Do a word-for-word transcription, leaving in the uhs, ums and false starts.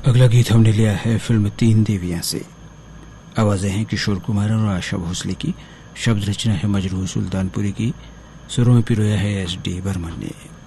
अगला गीत हमने लिया है फिल्म तीन देवियां से। आवाजें हैं किशोर कुमार और आशा भोसले की, शब्द रचना है मजरूह सुल्तानपुरी की, सुरों में पिरोया है एस डी बर्मन ने।